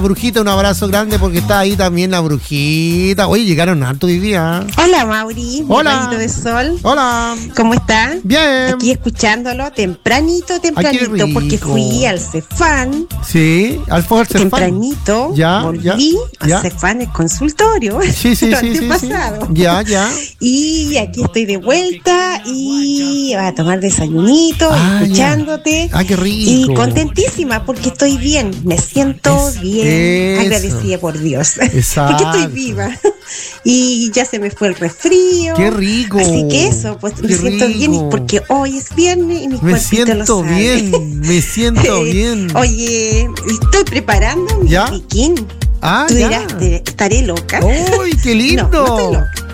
Brujita, un abrazo grande porque está ahí también la Brujita. Oye, llegaron harto hoy día. Hola, Mauri. Hola. Mi rayito de sol. Hola. ¿Cómo está? Bien. Aquí escuchándolo tempranito, Ay, qué rico. porque fui al Cefán. Sí, al Cefán. Tempranito. Ya, volví ya. al Cefán, el consultorio. Sí, sí, el sí, sí. antepasado. Ya, ya. Y aquí estoy de vuelta y a tomar desayunito, escuchándote. Ah, qué rico. Y contentísima porque estoy bien. Me siento bien. eso. Agradecida por Dios. Exacto. Porque estoy viva. Y ya se me fue el resfrío. ¡Qué rico! Así que eso, pues Qué me siento bien rico. porque hoy es viernes y mi Me cuerpito lo siento sabe. bien, me siento bien. Oye, estoy preparando mi ¿Ya? piquín. Ah, Tú ya. dirás, estaré loca. ¡Uy, qué lindo! No, no estoy loca.